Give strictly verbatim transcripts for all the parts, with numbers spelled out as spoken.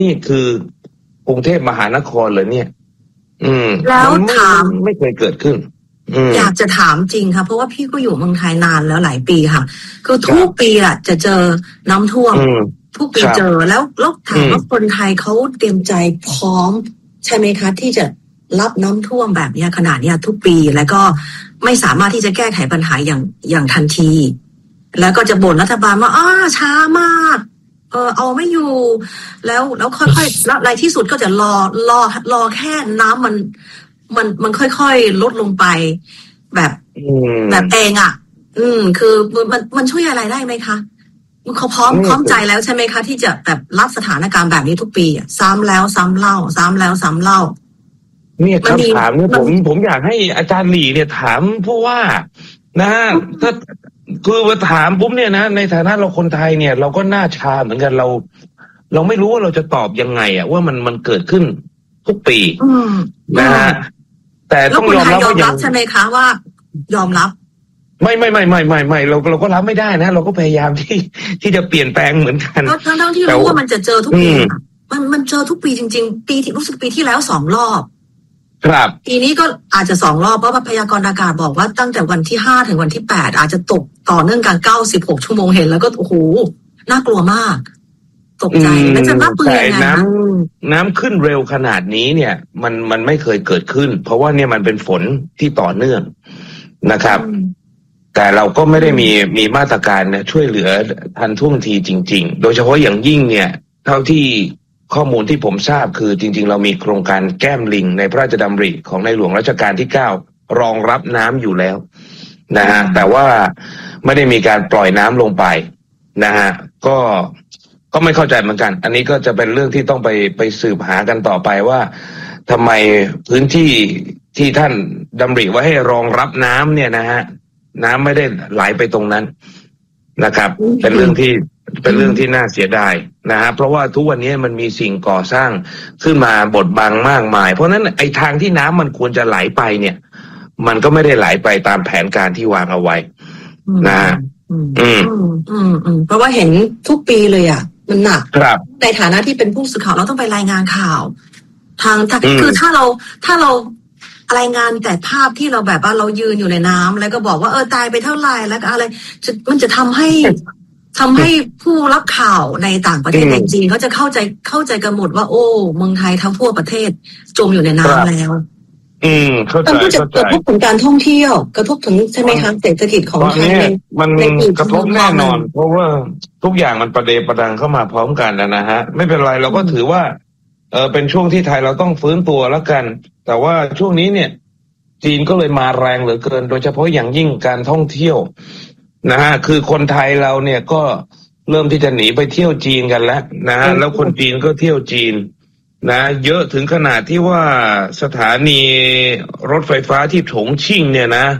นี่คือกรุงเทพมหานครเลยเนี่ยอืมแล้วถามไม่เคยเกิดขึ้นอยากจะถามจริงค่ะเพราะว่าพี่ก็อยู่เมืองไทยนานแล้วหลายปีค่ะคือทุกปีอ่ะจะเจอน้ำท่วมทุกปีเจอแล้วแล้วถามว่าคนไทยเขาเตรียมใจพร้อมใช่ไหมคะที่จะรับน้ำท่วมแบบนี้ขนาดนี้ทุกปีแล้วก็ไม่สามารถที่จะแก้ไขปัญหาอย่างอย่างทันทีแล้วก็จะบ่นรัฐบาลว่าอ้าช้ามากเออเอาไม่อยู่แล้วแล้วค่อยๆแล้วในที่สุดก็จะรอรอรอแค่น้ำมันมันมันค่อยๆลดลงไปแบบแบบเองอ่ะอืมคือมันมันช่วยอะไรได้ไหมคะเขาพร้อมพร้อมใจแล้วใช่ไหมคะที่จะแบบรับสถานการณ์แบบนี้ทุกปีอ่ะซ้ำแล้วซ้ำเล่าซ้ำแล้วซ้ำเล่าเนี่ยคำถามเนี่ยผมผมอยากให้อาจารย์หลี่เนี่ยถามผู้ว่านะฮะถ้าคือมาถามปุ๊บเนี่ยนะในฐานะเราคนไทยเนี่ยเราก็หน้าชาเหมือนกันเราเราไม่รู้ว่าเราจะตอบยังไงอ่ะว่ามันมันเกิดขึ้นทุกปีนะฮะแต่ต้องยอมรับว่าใช่ไหมคะว่ายอมรับไม่ไม่ไม่ไม่ไม่ไม่เราเราก็รับไม่ได้นะเราก็พยายามที่ที่จะเปลี่ยนแปลงเหมือนกันทั้งทั้งที่รู้ว่ามันจะเจอทุกปีมันมันเจอทุกปีจริงๆปีที่รู้สึกปีที่แล้วสองรอบครับปีนี้ก็อาจจะสองรอบเพราะว่าพยากรณ์อากาศบอกว่าตั้งแต่วันที่ห้าถึงวันที่แปดอาจจะตกต่อเนื่องกันเก้าสิบหกชั่วโมงเห็นแล้วก็โอ้โหน่ากลัวมากตกใจแล้วจะรับมือยังไงน้ำน้ำขึ้นเร็วขนาดนี้เนี่ยมันมันไม่เคยเกิดขึ้นเพราะว่าเนี่ยมันเป็นฝนที่ต่อเนื่องนะครับแต่เราก็ไม่ได้มีมีมาตรการเนี่ยช่วยเหลือทันท่วงทีจริงๆโดยเฉพาะอย่างยิ่งเนี่ยเท่าที่ข้อมูลที่ผมทราบคือจริงๆเรามีโครงการแก้มลิงในพระราชดำริของในหลวงรัชกาลที่เก้ารองรับน้ำอยู่แล้วนะฮะแต่ว่าไม่ได้มีการปล่อยน้ำลงไปนะฮะก็ก็ไม่เข้าใจเหมือนกันอันนี้ก็จะเป็นเรื่องที่ต้องไปไปสืบหากันต่อไปว่าทำไมพื้นที่ที่ท่านดำริไว้ให้รองรับน้ำเนี่ยนะฮะน้ำไม่ได้ไหลไปตรงนั้นนะครับเป็นเรื่องที่เป็นเรื่องที่น่าเสียดายนะฮะเพราะว่าทุกวันนี้มันมีสิ่งก่อสร้างขึ้นมาบดบังมากมายเพราะนั้นไอ้ทางที่น้ำมันควรจะไหลไปเนี่ยมันก็ไม่ได้ไหลไปตามแผนการที่วางเอาไว้นะฮะอืมอืมอืมอืมเพราะว่าเห็นทุกปีเลยอ่ะมันหนักครับในฐานะที่เป็นผู้สื่อข่าวเราต้องไปรายงานข่าวทางคือถ้าเราถ้าเรารายงานแต่ภาพที่เราแบบว่าเรายืนอยู่ในน้ำแล้วก็บอกว่าเออตายไปเท่าไหร่แล้วก็อะไรจะมันจะทำให้ทำให้ผู้รับข่าวในต่างประเทศในจีนเขาจะเข้าใจเข้าใจกันหมดว่าโอ้เมืองไทยทั้งทั่วประเทศจมอยู่ในน้ำแล้วอืมเข้าใจมันก็จะกระทบถึงการท่องเที่ยวกระทบถึงใช่ไหมคะเศรษฐกิจของไทยมันกระทบแน่นอนเพราะว่าทุกอย่างมันประเดประดังเข้ามาพร้อมกันนะฮะไม่เป็นไรเราก็ถือว่าเออเป็นช่วงที่ไทยเราต้องฟื้นตัวแล้วกันแต่ว่าช่วงนี้เนี่ยจีนก็เลยมาแรงเหลือเกินโดยเฉพาะอย่างยิ่งการท่องเที่ยวนะฮะคือคนไทยเราเนี่ยก็เริ่มที่จะหนีไปเที่ยวจีนกันแล้วนะฮะแล้วคนจีนก็เที่ยวจีนนะเยอะถึงขนาดที่ว่าสถานีรถไฟฟ้าที่ฉงชิ่งเนี่ยนะ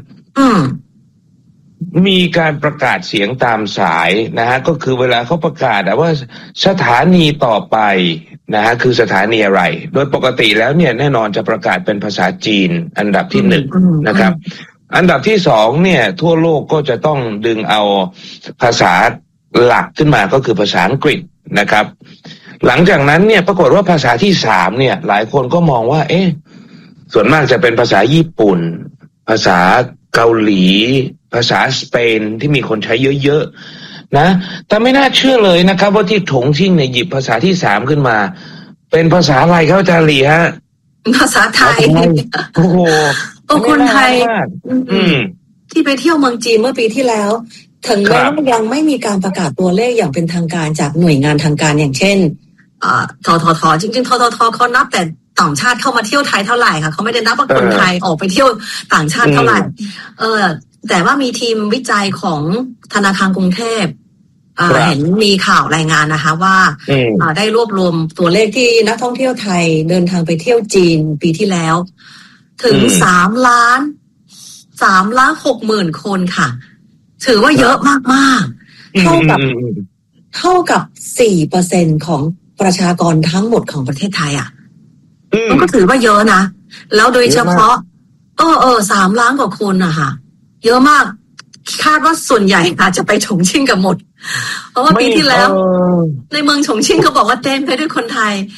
มีการประกาศเสียงตามสายนะฮะก็คือเวลาเขาประกาศว่าสถานีต่อไปนะฮะคือสถานีอะไรโดยปกติแล้วเนี่ยแน่นอนจะประกาศเป็นภาษาจีนอันดับที่หนึ่งนะครับอันดับที่สองเนี่ยทั่วโลกก็จะต้องดึงเอาภาษาหลักขึ้นมาก็คือภาษาอังกฤษนะครับหลังจากนั้นเนี่ยปรากฏว่าภาษาที่สามเนี่ยหลายคนก็มองว่าเอ๊ะส่วนมากจะเป็นภาษาญี่ปุ่นภาษาเกาหลีภาษาสเปนที่มีคนใช้เยอะๆนะแต่ไม่น่าเชื่อเลยนะครับว่าที่ฉงชิ่งเนี่ยหยิบภาษาที่สามขึ้นมาเป็นภาษาอะไรครับอาจารย์หลี่ฮะภาษาไทยโอ้โหคนไทยที่ไปเที่ยวเมืองจีนเมื่อปีที่แล้วถึงแม้ว่ายังไม่มีการประกาศตัวเลขอย่างเป็นทางการจากหน่วยงานทางการอย่างเช่นทททจริงๆทททเขานับแต่ต่างชาติเข้ามาเที่ยวไทยเท่าไหร่ค่ะเขาไม่ได้นับว่าคนไทยออกไปเที่ยวต่างชาติเท่าไหร่เออแต่ว่ามีทีมวิจัยของธนาคารกรุงเทพเห็นมีข่าวรายงานนะคะว่าได้รวบรวมตัวเลขที่นักท่องเที่ยวไทยเดินทางไปเที่ยวจีนปีที่แล้วถึงสามล้านสามล้านหกหมื่นคนค่ะถือว่าเยอะมากๆเท่ากับเท่ากับสี่เปอร์เซ็นของประชากรทั้งหมดของประเทศไทยอ่ะมันก็ถือว่าเยอะนะแล้วโดยเฉพาะเออเออสามล้านกว่าคนอะค่ะเยอะมากคาดว่าส่วนใหญ่อาจจะไปฉงชิ่งกันหมดเพราะว่าปีที่แล้วในเมืองฉงชิ่งเขาบอกว่าเต็มไปด้วยคนไทย